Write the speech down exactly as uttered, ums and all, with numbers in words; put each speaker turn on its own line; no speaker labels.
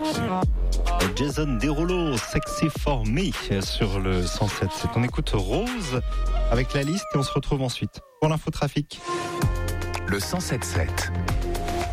Jason Derulo, Sexy for Me sur le cent sept sept. On écoute Rose avec la liste et on se retrouve ensuite pour l'infotrafic.
Le cent sept sept.